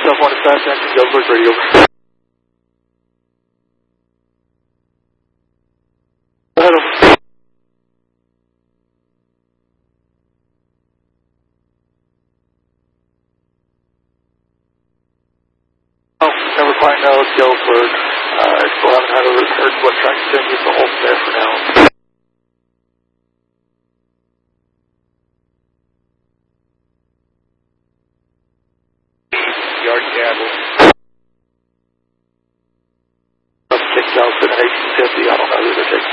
South 1 is fast engine, Galesburg radio. Ahead of them. Oh, never quite know, it's Galesburg. Still haven't heard what track continues to hold there for now. Yard cable. Kicked out to 1850, I don't know who they're taking.